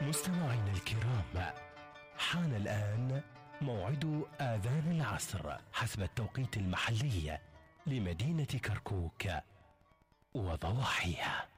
مستمعينا الكرام، حان الآن موعد آذان العصر حسب التوقيت المحلي لمدينة كركوك وضواحيها.